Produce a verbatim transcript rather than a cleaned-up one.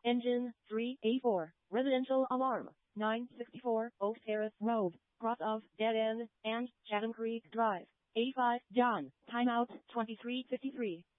Engine three A four. Residential alarm. nine sixty-four Oak Terrace Road, cross of Dead End and Chatham Creek Drive. A five John. Timeout twenty-three fifty-three.